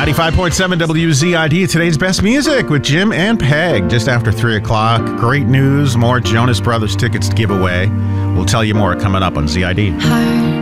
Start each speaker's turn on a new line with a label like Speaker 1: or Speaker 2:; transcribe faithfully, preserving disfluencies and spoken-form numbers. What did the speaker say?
Speaker 1: ninety-five point seven W Z I D, today's best music with Jim and Peg. Just after three o'clock. Great news, more Jonas Brothers tickets to give away. We'll tell you more coming up on Z I D.
Speaker 2: Heart